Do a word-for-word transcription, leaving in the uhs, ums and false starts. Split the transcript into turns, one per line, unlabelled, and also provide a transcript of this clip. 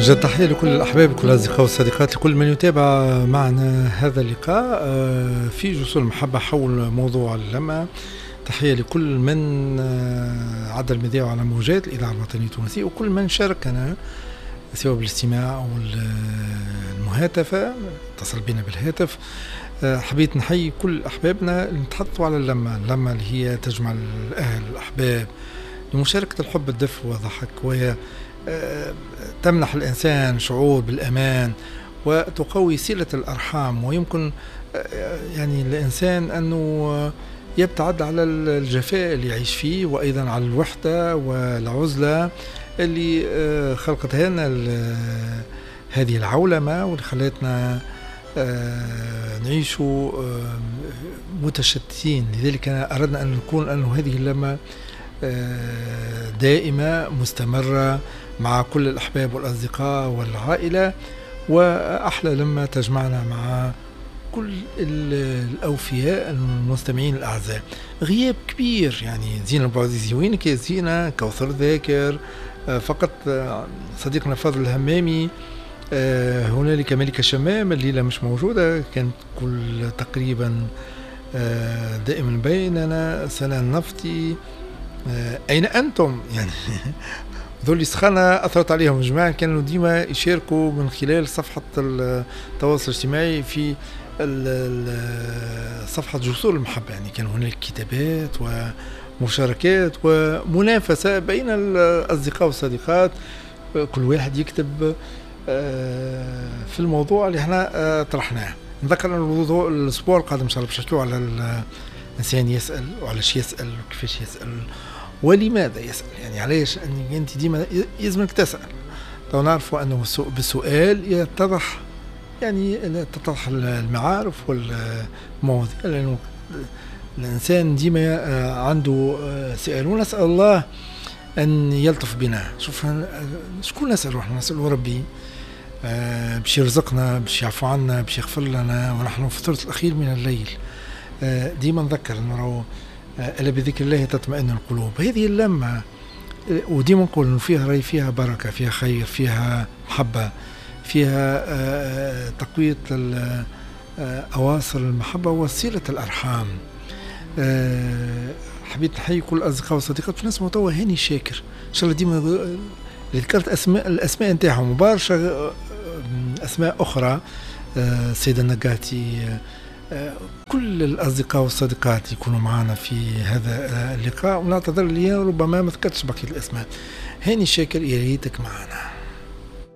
جد تحية لكل الأحباب، كل الأصدقاء والصديقات، لكل من يتابع معنا هذا اللقاء في جسور المحبة حول موضوع اللمة. تحية لكل من عد المذياع على موجات الإذاعة الوطنية التونسية، وكل من شاركنا سواء بالاستماع أو المهاتفة، اتصل بنا بالهاتف. حبيت نحيي كل أحبابنا اللي نتحدثوا على اللمة، اللمة اللي هي تجمع الأهل الأحباب لمشاركة الحب الدفء والضحك، وهي تمنح الإنسان شعور بالأمان وتقوي صلة الأرحام، ويمكن يعني الإنسان أنه يبتعد على الجفاء اللي يعيش فيه، وأيضا على الوحدة والعزلة اللي خلقتها لنا هذه العولمة، واللي خلتنا نعيشوا متشتتين. لذلك أردنا أن نكون أنه هذه اللمة دائمة مستمرة مع كل الأحباب والأصدقاء والعائلة، وأحلى لما تجمعنا مع كل الأوفياء المستمعين الأعزاء. غياب كبير، يعني زينة البعزيزي وينك يا زينة؟ كوثر ذاكر، فقط صديقنا فاضل الهمامي، هنالك ملكة شمام الليلة مش موجودة، كانت كل تقريبا دائما بيننا. سنة النفطي، أين أنتم؟ يعني ذول السخانة أثرت عليهم جماعة، كانوا ديما يشاركوا من خلال صفحة التواصل الاجتماعي في صفحة جسور المحبة، يعني كان هناك كتابات ومشاركات ومنافسة بين الأصدقاء والصديقات، كل واحد يكتب في الموضوع اللي احنا طرحناه. نذكر أن الموضوع الأسبوع القادم إن شاء الله باش نحكيو على الإنسان يسأل، وعلاش يسأل، وكيفاش يسأل، ولماذا يسأل. يعني علاش أنك أنت ديما يلزمك تسأل؟ لو نعرفوا أنه بالسؤال يتضح، يعني تتضح المعارف والمواضيع، لأنه الإنسان ديما عنده سؤال، ونسأل الله أن يلطف بنا. شوف شكون نسأل؟ روحنا نسأل ربي باش يرزقنا، باش يعفو عنا، باش يغفر لنا، ونحن في الثلث الأخير من الليل. ديما نذكر أنه ألا بذكر الله تطمئن القلوب. هذه اللمة، وديما نقول إنه فيها رأي، فيها بركة، فيها خير، فيها محبة، فيها تقوية أواصر المحبة وصلة الأرحام. حبيت نحيي كل الأصدقاء والصديقات. في ناس متوا هاني شاكر إن شاء الله، ديما ذكرت أسماء الأسماء نتاعهم، وبارشة أسماء أخرى، سيدة النقاتي، كل الأصدقاء والصديقات يكونوا معنا في هذا اللقاء. ونعتذر لي ربما ما ذكرتش بقية الأسماء. هاني شاكر، يا ريتك معنا.